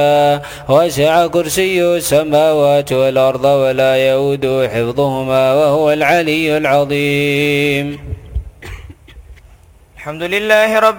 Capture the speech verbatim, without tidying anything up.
وسع كرسيه السماوات والأرض ولا يؤوده حفظهما وهو العلي العظيم. الحمد لله رب